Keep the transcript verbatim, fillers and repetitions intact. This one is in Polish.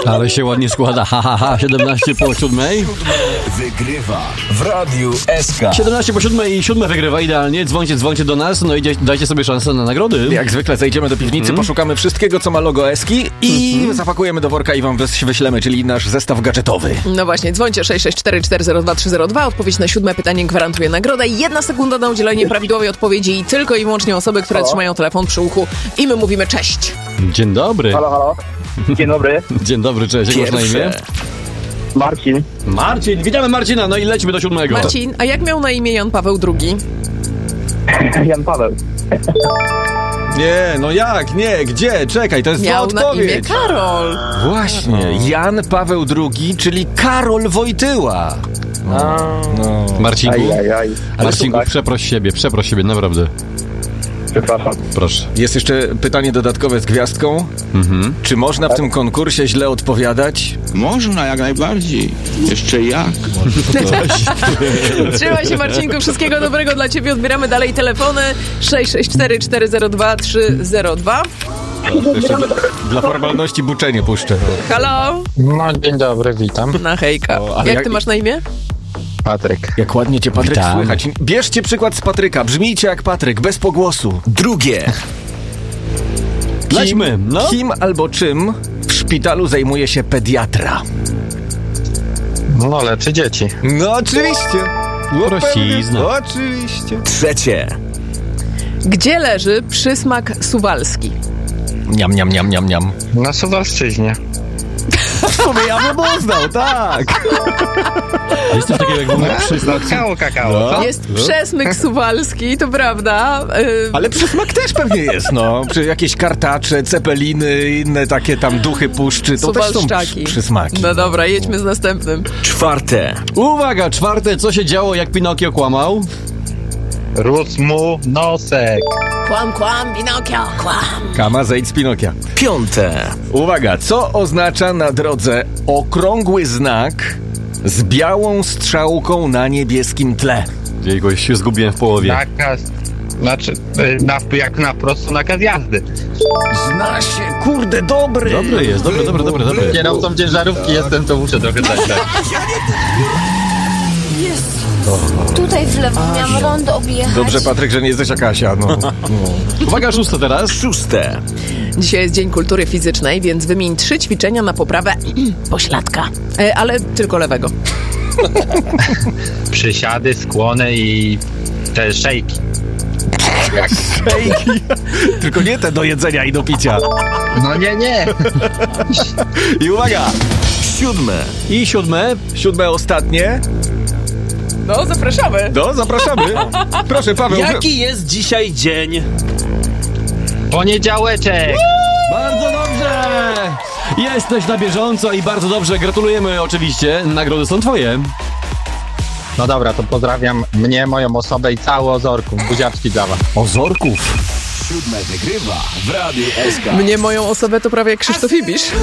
Ale się ładnie składa, ha, ha, ha, siedemnaście po siódmej. Wygrywa w Radiu S K. siedemnaście po siódmej i siódme wygrywa idealnie. Dzwońcie, dzwońcie do nas, no i dajcie sobie szansę na nagrody. Jak zwykle zejdziemy do piwnicy, mm. poszukamy wszystkiego, co ma logo Eski i mm-hmm. zapakujemy do worka i wam wyślemy, czyli nasz zestaw gadżetowy. No właśnie, dzwońcie sześć sześć cztery cztery zero dwa trzy zero dwa. Odpowiedź na siódme pytanie gwarantuje nagrodę i jedna sekunda na udzielenie prawidłowej odpowiedzi i tylko i wyłącznie osoby, które halo? trzymają telefon przy uchu i my mówimy cześć. Dzień dobry. Halo, halo. Dzień dobry. Dzień dobry, cześć. Jak masz na imię? Marcin. Marcin, witamy Marcina, no i lecimy do siódmego. Marcin, a jak miał na imię Jan Paweł drugi? Jan Paweł. Nie, no jak, nie, gdzie? Czekaj, to jest miał zła odpowiedź. Miał na imię Karol. Właśnie, Jan Paweł drugi, czyli Karol Wojtyła. No, no. Marcinku, aj, aj, aj. Marcinku, przeproś siebie, przeproś siebie, naprawdę. Przepraszam. Proszę. Jest jeszcze pytanie dodatkowe z gwiazdką. Mhm. Czy można w tym konkursie źle odpowiadać? Można, jak najbardziej. Jeszcze jak. Trzymaj się, Marcinku, wszystkiego dobrego dla ciebie. Odbieramy dalej telefony sześć sześć cztery cztery zero dwa trzy zero dwa. Jeszcze dla, dla formalności buczenie puszczę. Halo? No, dzień dobry, witam. Na hejka. O, jak, jak ty masz na imię? Patryk. Jak ładnie cię, Patryk, Witam. słychać. Bierzcie przykład z Patryka. Brzmijcie jak Patryk, bez pogłosu. Drugie. Lećmy, no. Kim albo czym w szpitalu zajmuje się pediatra? No, leczy dzieci. No oczywiście. No, Prościzna. pewnie. Oczywiście. Trzecie. Gdzie leży przysmak suwalski? Niam, niam, niam, niam, niam. Na Suwalszczyźnie. W sumie ja bym poznał, tak. Jest coś takiego jak w ogóle przysmak. Kakao, kakao. No. Jest przesmyk suwalski, to prawda. Yy, Ale przysmak też pewnie jest, no. Czy jakieś kartacze, cepeliny, inne takie tam duchy puszczy, to też są Suwalszczaki. przysmaki. No dobra, jedźmy z następnym. Czwarte. Uwaga, czwarte, co się działo, jak Pinokio kłamał? Rósł mu nosek. Kłam, kłam, Pinokio, kłam. Kama, zejdź z Pinokia. Piąte. Uwaga, co oznacza na drodze okrągły znak z białą strzałką na niebieskim tle? Jakoś się zgubiłem w połowie. Nakaz, znaczy, y, na, jak na prostu nakaz jazdy. Zna się, kurde, dobry. Dobry jest, dobry, dobry, dobry, dobry. Kierowcą ciężarówki jestem, to muszę trochę dać. Jest. Tutaj w lewo miałam rondo objechać. Dobrze, Patryk, że nie jesteś jak Asia, no. no. Uwaga, szóste teraz. Szóste. Dzisiaj jest Dzień Kultury Fizycznej, więc wymień trzy ćwiczenia na poprawę pośladka. E, ale tylko lewego. Przysiady, skłony i te szejki. Szejki. Tylko nie te do jedzenia i do picia. No nie, nie. I uwaga, siódme. I siódme. Siódme, ostatnie. No, zapraszamy. No, zapraszamy. Proszę, Paweł. Jaki jest dzisiaj dzień? Poniedziałeczek. Bardzo dobrze! Jesteś na bieżąco i bardzo dobrze. Gratulujemy oczywiście. Nagrody są twoje. No dobra, to pozdrawiam mnie, moją osobę i cały Ozorków. Buziaczki dla was. Ozorków. Siódme wygrywa w Radiu S K. Mnie, moją osobę, to prawie jak Krzysztof Ibisz.